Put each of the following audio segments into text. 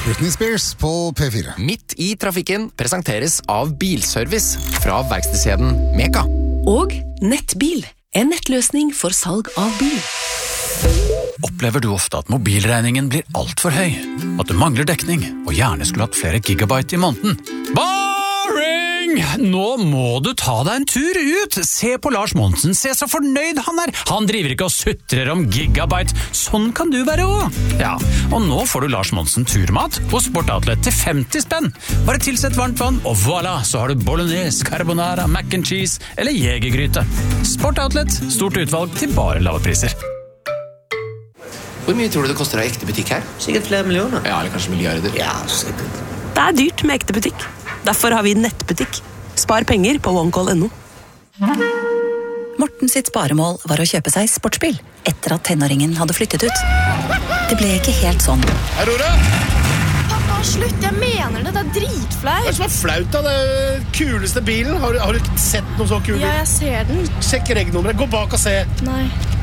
Britney Spears på P4. Midt i trafikken presenteres av Bilservice fra verkstedskjeden Meka. Og Nettbil, en nettløsning for salg av bil. Opplever du ofte at mobilregningen blir alt for høy? At du mangler dekning og gjerne skulle hatt flere gigabyte i måneden? Boring! Nå må du ta deg en tur ut! Se på Lars Monsen, se så fornøyd han er! Han driver ikke og sutrer om gigabyte. Sånn kan du være også. Ja, og nå får du Lars Monsen turmat hos Sportoutlet til 50 spenn. Bare tilsett varmt vann, og voilà, så har du bolognese, carbonara, mac and cheese eller jegergryte. Sportoutlet, stort utvalg til bare lave priser. Hvor mye tror du det koster av ekte butikk her? Sikkert flere millioner. Ja, eller kanskje milliarder. Ja, sikkert. Det er dyrt med ekte butikk. Derfor har vi nettbutikk. Spar penger på OneCall.no. Morten sitt sparemål var å kjøpe seg sportsbil etter at tenåringen hadde flyttet ut. Det ble ikke helt sånn. Aurora! Pappa, slutt, jeg mener det. Det er dritflaut. Hva er det som er flaut da? Det er kuleste bilen. Har du ikke sett noe så kul bil? Ja, jeg ser den. Sjekk regnummeret. Gå bak og se. Nei.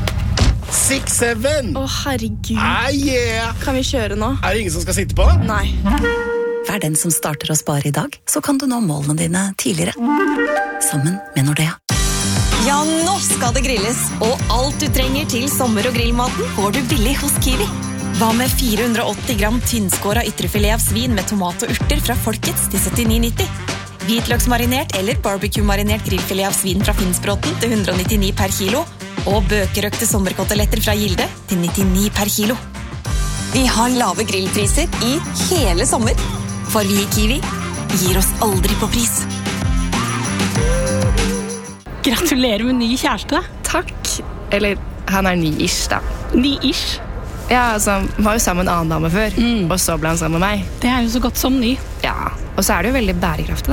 6-7. Å, herregud. Yeah. Kan vi kjøre nå? Er det ingen som skal sitte på? Nei. Vær den som starter å spare i dag, så kan du nå målene dine tidligere. Sammen med Nordea. Ja, nå skal det grilles, og alt du trenger til sommer- og grillmaten får du billig hos Kiwi. Hva med 480 gram tynnskåret ytrefilet av svin med tomat og urter fra Folkets til 79,90? Hvitløksmarinert eller barbecue-marinert grillfilet av svin fra Finnsbråten til 199 per kilo, og bøkerøkte sommerkoteletter fra Gilde til 99 per kilo. Vi har lave grillpriser i hele sommer, for vi i Kiwi gir oss aldri på pris. Gratulerer med ny kjæreste. Takk. Eller, han er ny-ish, da. Ny-ish? Ja, altså, han var jo sammen med en annen dame før, og så ble han sammen med meg. Det er jo så godt som ny. Ja, og så er det jo veldig bærekraftig, da.